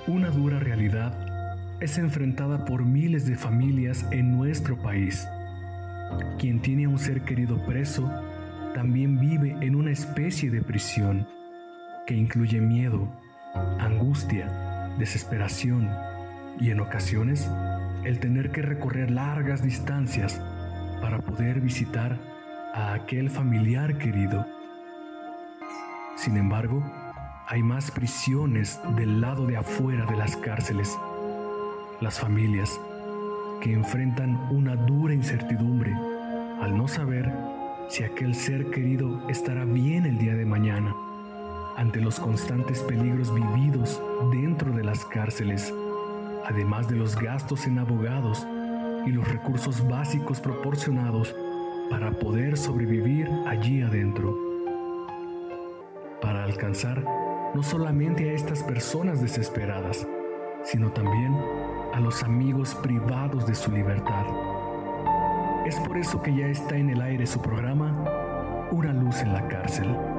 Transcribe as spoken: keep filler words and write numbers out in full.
Una dura realidad es enfrentada por miles de familias en nuestro país. Quien tiene a un ser querido preso también vive en una especie de prisión que incluye miedo, angustia, desesperación y en ocasiones el tener que recorrer largas distancias para poder visitar a aquel familiar querido. Sin embargo, hay más prisiones del lado de afuera de las cárceles. Las familias que enfrentan una dura incertidumbre al no saber si aquel ser querido estará bien el día de mañana, ante los constantes peligros vividos dentro de las cárceles, además de los gastos en abogados y los recursos básicos proporcionados para poder sobrevivir allí adentro. Para alcanzar no solamente a estas personas desesperadas, sino también a los amigos privados de su libertad. Es por eso que ya está en el aire su programa Una luz en la cárcel.